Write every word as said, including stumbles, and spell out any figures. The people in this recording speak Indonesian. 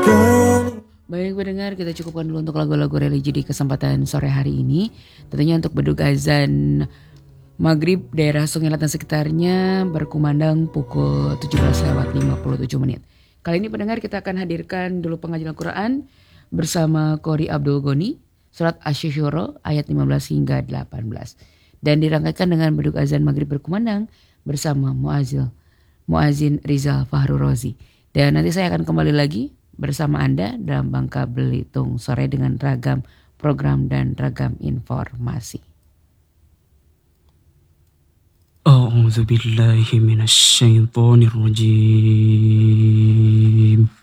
Baik pendengar, kita cukupkan dulu untuk lagu-lagu religi di kesempatan sore hari ini. Tentunya untuk beduk azan maghrib daerah Sungai Latan sekitarnya berkumandang pukul tujuh belas lewat lima puluh tujuh menit. Kali ini pendengar kita akan hadirkan dulu pengajian Al-Quran bersama Qori Abdul Goni, surat Asy-Syura ayat lima belas hingga delapan belas. Dan dirangkaikan dengan beduk azan maghrib berkumandang bersama Muazil, Muazin Rizal Fahru Rozi. Dan nanti saya akan kembali lagi bersama Anda dalam Bangka Belitung sore dengan ragam program dan ragam informasi. A'udzu billahi minasy syaithanir rajim.